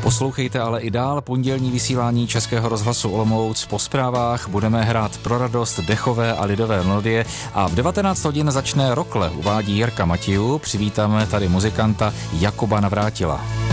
Poslouchejte ale i dál pondělní vysílání Českého rozhlasu Olomouc. Po zprávách budeme hrát pro radost dechové a lidové melodie a v 19 hodin začne Rokle, uvádí Jirka Matějů. Přivítáme tady muzikanta Jakuba Navrátila.